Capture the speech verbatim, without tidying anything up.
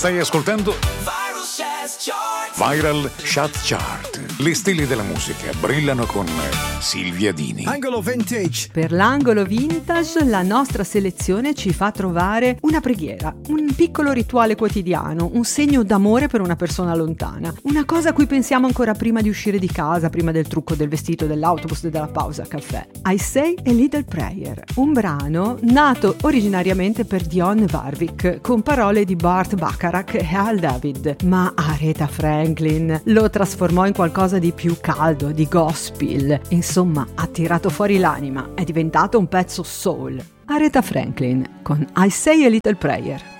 Stai ascoltando Viral Chart Chart. Le stelle della musica brillano con Silvia Dini. Angolo Vintage. Per l'angolo vintage la nostra selezione ci fa trovare una preghiera, un piccolo rituale quotidiano, un segno d'amore per una persona lontana, una cosa a cui pensiamo ancora prima di uscire di casa, prima del trucco, del vestito, dell'autobus e della pausa caffè. I Say a Little Prayer, un brano nato originariamente per Dionne Warwick con parole di Burt Bacharach e Hal David, ma Aretha Franklin lo trasformò in qualcosa di più caldo, di gospel. Insomma, ha tirato fuori l'anima, è diventato un pezzo soul. Aretha Franklin con I Say a Little Prayer.